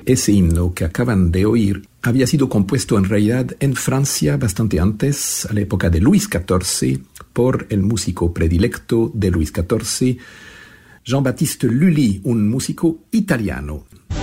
Ese himno que acaban de oír había sido compuesto en realidad en Francia bastante antes, a la época de Luis XIV, por el músico predilecto de Luis XIV, Jean-Baptiste Lully, un músico italiano.